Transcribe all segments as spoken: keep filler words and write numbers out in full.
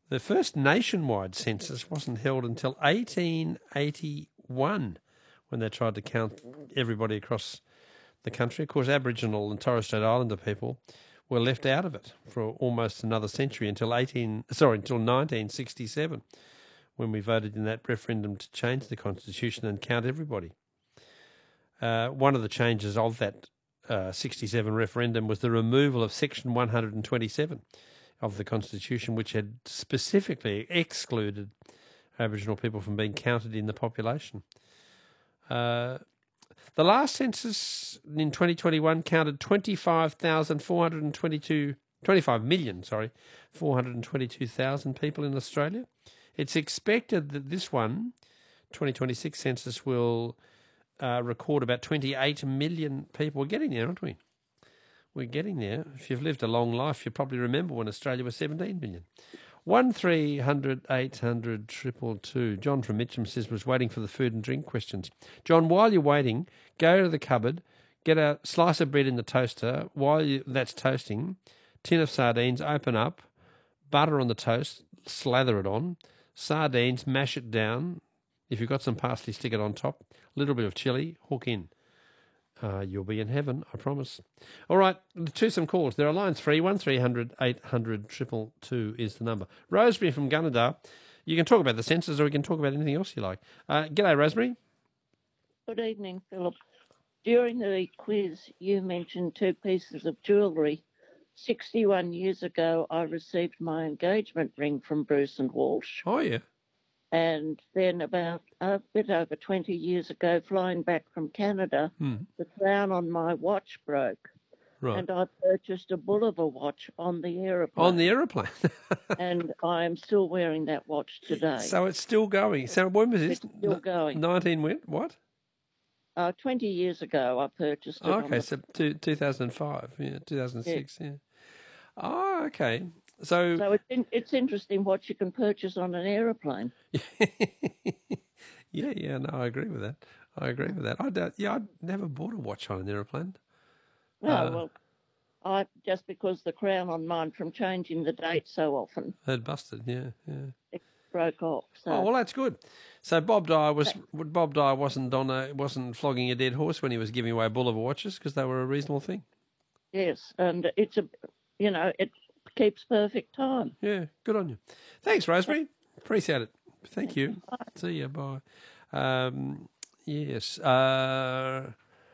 The first nationwide census wasn't held until eighteen eighty-one, when they tried to count everybody across the country. Of course, Aboriginal and Torres Strait Islander people were left out of it for almost another century until eighteen sorry until nineteen sixty-seven, when we voted in that referendum to change the constitution and count everybody. Uh, one of the changes of that uh, sixty-seven referendum was the removal of Section one hundred twenty-seven of the Constitution, which had specifically excluded Aboriginal people from being counted in the population. Uh, the last census in twenty twenty-one counted twenty-five thousand four hundred twenty-two, twenty-five million, sorry, four hundred twenty-two thousand people in Australia. It's expected that this one, twenty twenty-six census, will uh, record about twenty-eight million people. We're getting there, aren't we? We're getting there. If you've lived a long life, you probably remember when Australia was seventeen million. One three hundred eight hundred triple two. John from Mitcham says was waiting for the food and drink questions. John, while you're waiting, go to the cupboard, get a slice of bread in the toaster. While you, that's toasting, tin of sardines, open up, butter on the toast, slather it on, sardines, mash it down. If you've got some parsley, stick it on top. A little bit of chilli, hook in. Uh, you'll be in heaven, I promise. All right, to some calls. There are lines free. one three hundred eight hundred two two two is the number. Rosemary from Gunnedah. You can talk about the census or you can talk about anything else you like. Uh, g'day, Rosemary. Good evening, Philip. During the quiz, you mentioned two pieces of jewellery. sixty-one years ago, I received my engagement ring from Bruce and Walsh. Oh, yeah. And then about a bit over twenty years ago, flying back from Canada, hmm. the crown on my watch broke. Right. And I purchased a Bulliver watch on the aeroplane. On the aeroplane. And I am still wearing that watch today. So it's still going. So when was this? It's still going. nineteen when? What? Uh, twenty years ago, I purchased it. Oh, on okay, the... so two, two thousand five, yeah, two thousand six, yeah. yeah. Oh, okay. So, so it's, in, it's interesting what you can purchase on an aeroplane. yeah, yeah, no, I agree with that. I agree with that. I don't, yeah, I never bought a watch on an aeroplane. No, uh, well, I just because the crown on mine from changing the date so often. It busted, yeah, yeah. It broke off. So. Oh well, that's good. So Bob Dyer was Bob Dyer wasn't on a, wasn't flogging a dead horse when he was giving away Bulliver watches because they were a reasonable thing. Yes, and it's a, you know, it keeps perfect time. Yeah, good on you. Thanks, Rosemary. Appreciate it. Thank you. Bye. See you. Bye. Um, yes. Uh,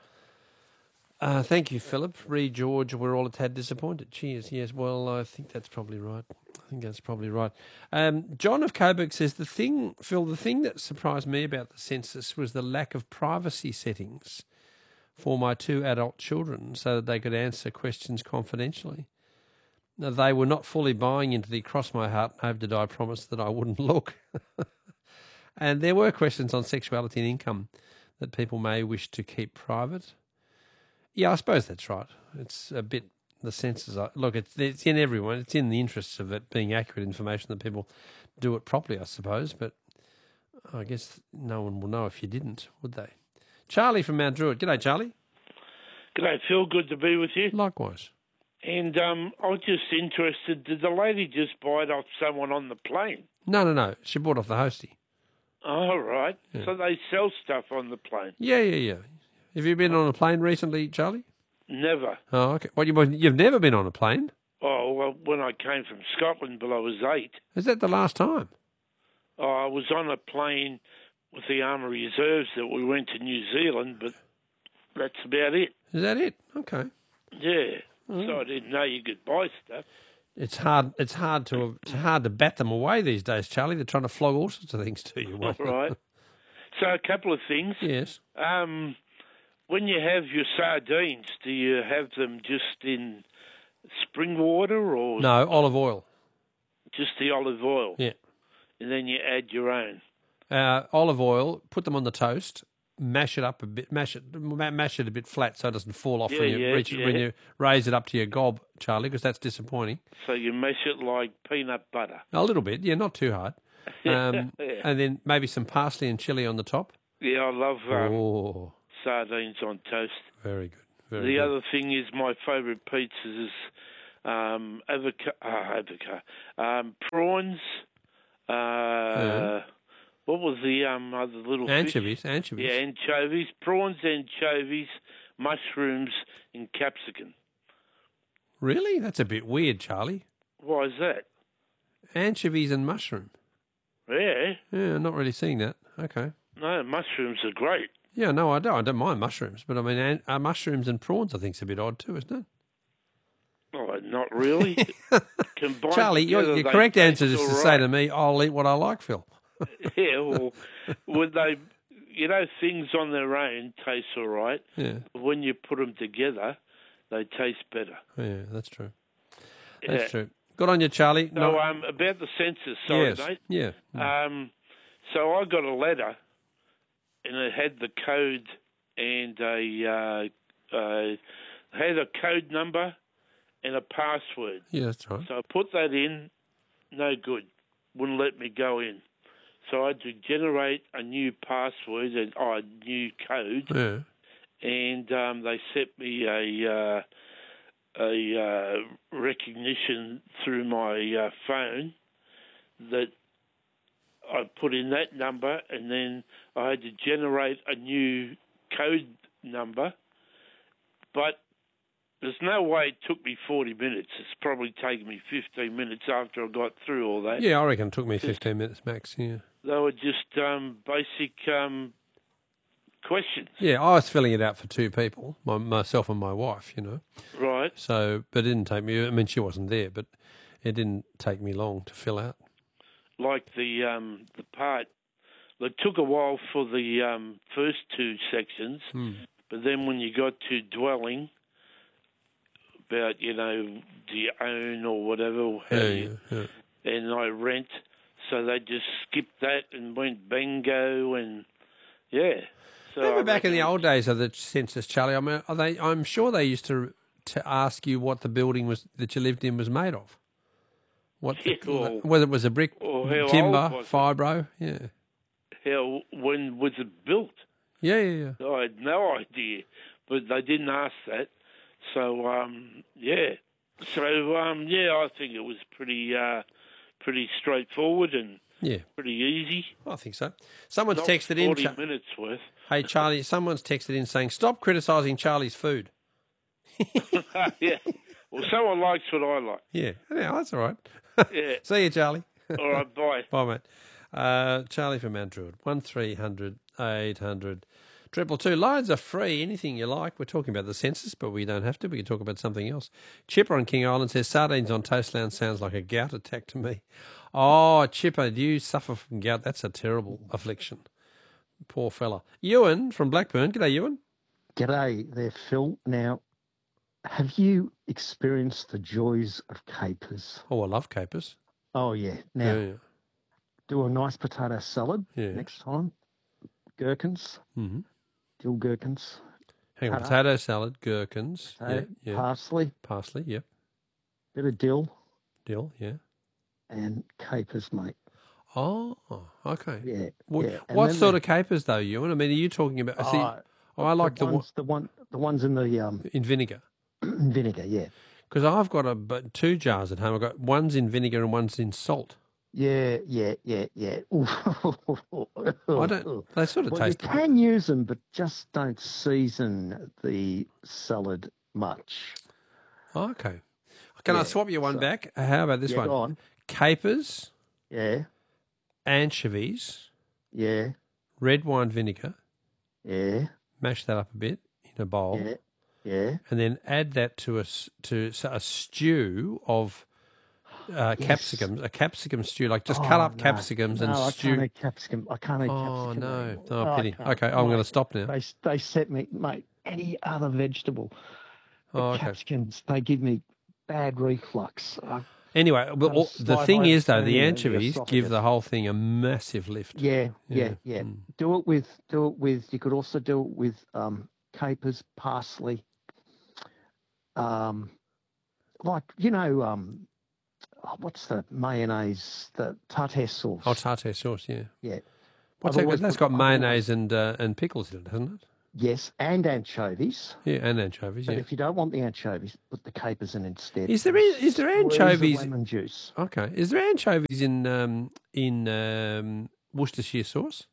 uh, thank you, Philip. Re George, we're all a tad disappointed. Cheers. Yes, well, I think that's probably right. I think that's probably right. Um, John of Coburg says, the thing, Phil, the thing that surprised me about the census was the lack of privacy settings for my two adult children so that they could answer questions confidentially. Now, they were not fully buying into the cross my heart and hope to die promise that I wouldn't look. And there were questions on sexuality and income that people may wish to keep private. Yeah, I suppose that's right. It's a bit, the census, look, it's, it's in everyone. It's in the interests of it being accurate information that people do it properly, I suppose. But I guess no one will know if you didn't, would they? Charlie from Mount Druitt. G'day, Charlie. G'day, Phil. Good to be with you. Likewise. And um, I was just interested, did the lady just buy it off someone on the plane? No, no, no. She bought off the hostie. Oh, right. Yeah. So they sell stuff on the plane? Yeah, yeah, yeah. Have you been on a plane recently, Charlie? Never. Oh, okay. Well, you, you've never been on a plane? Oh, well, when I came from Scotland, but I was eight. Is that the last time? Oh, I was on a plane with the Army Reserves that we went to New Zealand, but that's about it. Is that it? Okay. Yeah. Oh. So I didn't know you could buy stuff. It's hard. It's hard to. It's hard to bat them away these days, Charlie. They're trying to flog all sorts of things to you. All right. So a couple of things. Yes. Um, when you have your sardines, do you have them just in spring water or No, olive oil. just the olive oil? Yeah. And then you add your own. Uh, olive oil. Put them on the toast. Mash it up a bit. Mash it. Mash it a bit flat so it doesn't fall off Yeah, when you yeah, reach it, yeah. when you raise it up to your gob, Charlie, because that's disappointing. So you mash it like peanut butter. A little bit. Yeah, not too hard. Um, Yeah. And then maybe some parsley and chili on the top. Yeah, I love um, Oh, sardines on toast. very good. Very the good. other thing is my favourite pizza is um, avocado, uh, avocado um, prawns. Uh, Yeah. What was the um, other little Anchovies, fish? anchovies. Yeah, anchovies, prawns, anchovies, mushrooms, and capsicum. Really? That's a bit weird, Charlie. Why is that? Anchovies and mushroom. Yeah, Yeah, I'm not really seeing that. Okay. no, mushrooms are great. Yeah, no, I don't. I don't mind mushrooms, but I mean, an, uh, mushrooms and prawns, I think, is a bit odd too, isn't it? Oh, not really. Combined Charlie, your, together, your they correct taste answer is to all say right. to me, "I'll eat what I like, Phil." Yeah, well, when they, you know, things on their own taste all right. Yeah, But when you put them together, they taste better. yeah, that's true. That's Yeah. true. Good on you, Charlie. So, No, um, about the census, sorry, yes, mate. yeah, Um, so I got a letter, and it had the code and a uh, uh, had a code number and a password. yeah, that's right. So I put that in, no good, wouldn't let me go in. So I had to generate a new password and oh, a new code, Yeah, and um, they sent me a uh, a uh, recognition through my uh, phone that I put in that number, and then I had to generate a new code number. But there's no way it took me forty minutes. It's probably taken me fifteen minutes after I got through all that. yeah. I reckon it took me fifteen minutes max. Yeah, They were just um, basic um, questions, yeah. I was filling it out for two people, my, myself and my wife. You know, right? so but it didn't take me. I mean, she wasn't there, but it didn't take me long to fill out. Like the um, the part. It took a while for the um, first two sections, Hmm. but then when you got to dwelling, about, you know, do you own or whatever, how Yeah, you, yeah, yeah. and I rent, so they just skipped that and went bingo, and yeah. So Remember I back in the reckon- old days of the census, Charlie? I mean, are they? I'm sure they used to to ask you what the building was that you lived in was made of. What, the, Yeah, well- whether it was a brick, Or how timber, old was it? fibro, yeah, How, when was it built? yeah, yeah, yeah. I had no idea, but they didn't ask that. So, um, yeah. So, um, yeah, I think it was pretty uh, pretty straightforward and Yeah, pretty easy. I think so. Someone's Not texted in. forty Cha- minutes worth. hey, Charlie, someone's texted in saying, "Stop criticising Charlie's food." Yeah. Well, someone likes what I like. Yeah, yeah, that's all right. Yeah. See you, Charlie. All right, bye. Bye, mate. Uh, Charlie from Mount Druitt, one three hundred eight hundred triple two. Lines are free, anything you like. We're talking about the census, but we don't have to. We can talk about something else. Chipper on King Island says, sardines on toast lounge sounds like a gout attack to me. Oh, Chipper, do you suffer from gout? That's a terrible affliction. Poor fella. Ewan from Blackburn. G'day, Ewan. G'day there, Phil. Now, have you experienced the joys of capers? Oh, I love capers. Oh, yeah. Now, Yeah, yeah. do a nice potato salad Yeah. next time. Gherkins, Mm-hmm. dill gherkins, Hang on, Cut up. potato salad, gherkins, potato, yeah, yeah. parsley, Parsley, yep. bit of dill, Dill, yeah. and capers, mate. Oh, okay. Yeah. What, yeah. And what then sort the- of capers, though, Ewan? I mean, are you talking about... See, Oh, oh, I like the, one ones, the one, the ones in the um, in vinegar. vinegar. Yeah. Because I've got a, but two jars at home. I've got one's in vinegar and one's in salt. Yeah, yeah, yeah, yeah. I don't... They sort of Well, taste... you can use them, but just don't season the salad much. Oh, okay. Can I Yeah, swap you one so- back? How about this yeah, one? go on. Capers, Yeah, anchovies, yeah, red wine vinegar, yeah, mash that up a bit in a bowl, yeah, yeah. and then add that to a, s- to s- a stew of uh, Yes. capsicums, a capsicum stew, like just cut Oh, up no. capsicums no, and I stew. can't eat capsicum. I can't eat Oh, capsicum. no. anymore. Oh, I pity. can't. Okay, I'm going to Mate, stop now. They they set me, mate. Any other vegetable, but Oh, okay. capsicums, they give me bad reflux. I, Anyway, but all, the slide thing is, though, hyperthermia the in the anchovies give esophagus. the whole thing a massive lift. yeah, Yeah, yeah, yeah. mm. Do it with, do it with. You could also do it with um, capers, parsley. Um, like you know, um, oh, what's the mayonnaise, the tartare sauce? Oh, tartare sauce, yeah. yeah. What's I've that? always That's put- got I've always- mayonnaise and uh, and pickles in it, hasn't it? Yes, and anchovies. Yeah, and anchovies. But Yeah. if you don't want the anchovies, put the capers in instead. Is there is there Squeeze of anchovies? lemon juice. Okay. Is there anchovies in um, in um, Worcestershire sauce?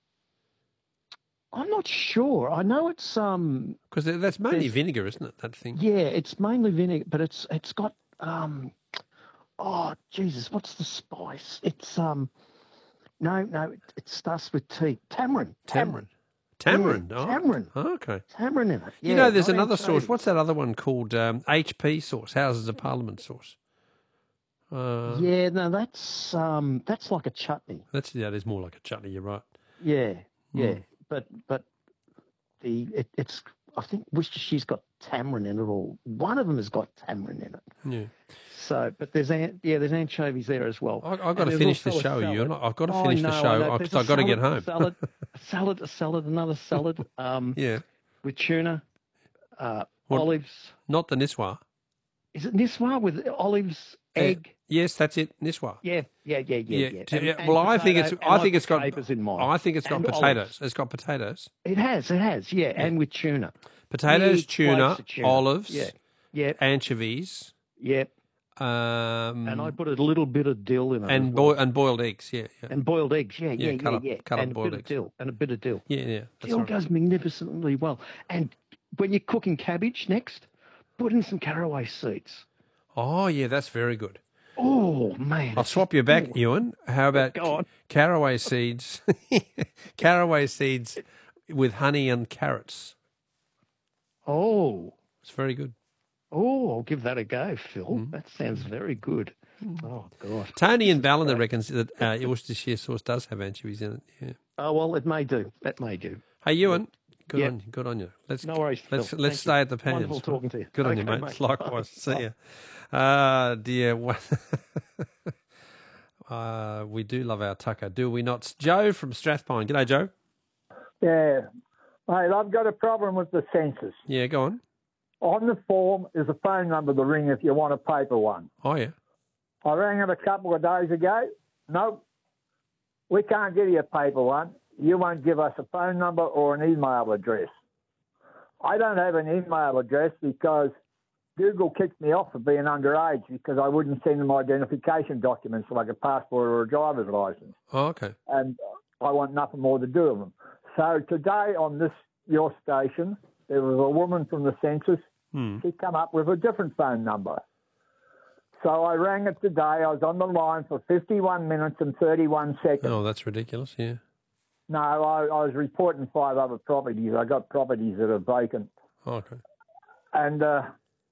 I'm not sure. I know it's um Because that's mainly There's- vinegar, isn't it? That thing. yeah, it's mainly vinegar, but it's it's got um oh Jesus, what's the spice? It's um no no it, it starts with T. Tamarind. Tamarind. Tamarind. Yeah, oh. tamarind. Okay. Tamarind in it. You Yeah, know, there's not another sauce. anchovies. What's that other one called? Um, H P sauce, Houses of Parliament sauce. Uh, Yeah, no, that's um that's like a chutney. That's yeah. There's more like a chutney. You're right. Yeah, yeah, Mm. but but the it, it's I think Worcestershire's got tamarind in it, or one of them has got tamarind in it. Yeah. So, but there's an, yeah, there's anchovies there as well. I, I've got And to there's finish the also a show, salad. you. I've got to Oh, finish no, the I show know. because There's a I've got to get salad, home. A salad, a salad, a salad, another salad. Um, Yeah. with tuna, uh, What- olives. Not the Niswa. Is it Niswa with olives, Uh, egg? Yes, that's it. Niswa. Yeah, yeah, yeah, yeah, Yeah, yeah. t- And- yeah, and well, I think it's- potato- I and think it's put got- capers in mine. I think it's got And potatoes. olives. It's got potatoes. It has, it has, yeah, and with tuna. Potatoes, Big tuna, plates of tuna. olives, Yeah, yeah, anchovies, yeah. um, And I put a little bit of dill in it. and as well. boi- and boiled eggs. Yeah, yeah, and boiled eggs. Yeah, Yeah, yeah, cut yeah, up- yeah. cut up and a boiled bit eggs. of dill and a bit of dill. yeah, yeah. That's Dill right. goes magnificently well. And when you're cooking cabbage next, put in some caraway seeds. Oh, yeah, that's very good. Oh man! I'll swap you back, Ewan. How about Go on. caraway seeds? Caraway seeds with honey and carrots. Oh, It's very good. oh! I'll give that a go, Phil. Mm. That sounds very good. Oh God. Tony and Ballina reckons that uh, Worcestershire sauce does have anchovies in it. Yeah. Oh well, it may do. That may do. Hey, Ewan. Good Yeah. on you. Good on you. Let's No worries, Phil. let's Thank let's you. stay at the pans. Wonderful talking to you. Good on you, Okay, mate. mate. Likewise. Bye. See you. Ah, dear. uh, we do love our tucker, do we not? Joe from Strathpine. G'day, Joe. Yeah. Mate, I've got a problem with the census. Yeah, go on. On the form is a phone number to ring if you want a paper one. Oh, yeah. I rang it a couple of days ago. Nope. We can't give you a paper one. You won't give us a phone number or an email address. I don't have an email address because Google kicked me off for being underage because I wouldn't send them identification documents like a passport or a driver's license. Oh, okay. And I want nothing more to do with them. So today on this, your station, there was a woman from the census. Hmm. She come up with a different phone number. So I rang it today. I was on the line for fifty-one minutes and thirty-one seconds. Oh, that's ridiculous. Yeah. No, I, I was reporting five other properties. I got properties that are vacant. Oh, okay. And uh,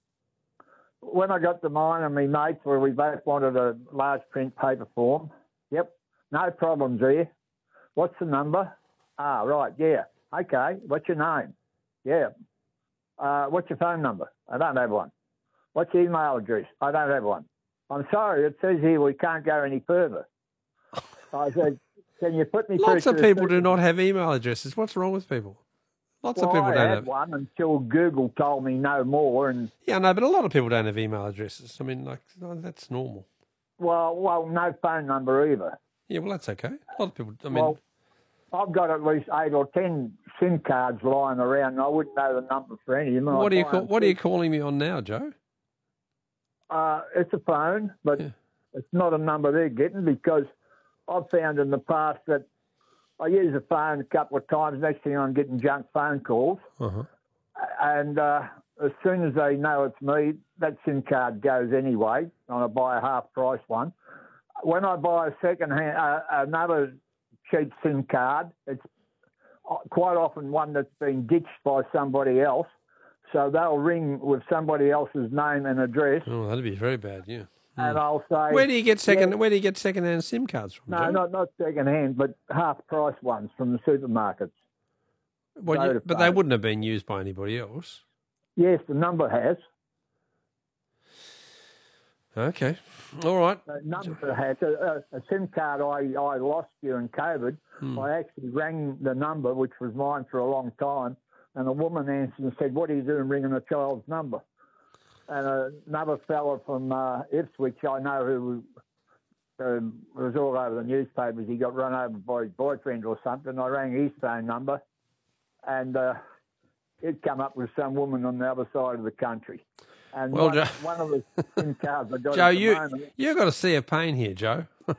when I got to mine and my mates, where we both wanted a large print paper form, yep, no problems here. What's the number? Ah, right, yeah. Okay, what's your name? Yeah. Uh, what's your phone number? I don't have one. What's your email address? I don't have one. I'm sorry, it says here we can't go any further. I said, can you put me Lots through of to the people do super- not have email addresses. What's wrong with people? Lots Well, of people I don't had have. one until Google told me no more, and Yeah, no, but a lot of people don't have email addresses. I mean, like, oh, that's normal. well, well, no phone number either. Yeah, well, that's okay. A lot of people, I mean, Well, I've got at least eight or ten SIM cards lying around, and I wouldn't know the number for any of them. what I are you buy call, them what are you cheap. calling me on now, Joe? Uh, it's a phone, but Yeah. it's not a number they're getting because I've found in the past that I use the phone a couple of times. Next thing I'm getting junk phone calls, Uh-huh. and uh, as soon as they know it's me, that SIM card goes anyway, and I buy a half price one. When I buy a second hand, uh, another cheap SIM card, it's quite often one that's been ditched by somebody else. So they'll ring with somebody else's name and address, Oh, that'd be very bad, yeah. and I'll say, Where do you get second? yeah. Where do you get second-hand SIM cards from? no, Joe? not not second hand, but half price ones from the supermarkets. Well, you- but they Vodafone. wouldn't have been used by anybody else. Yes, the number has. Okay, all right. The number has a, a, a SIM card I, I lost during COVID. Hmm. I actually rang the number, which was mine for a long time, and a woman answered and said, "What are you doing ringing a child's number?" And another fella from uh, Ipswich, I know who um, was all over the newspapers. He got run over by his boyfriend or something. I rang his phone number, and uh, He'd come up with some woman on the other side of the country. And Well, one, Joe- one of the SIM cards I got Joe, at the you moment, you got to see a pain here, Joe.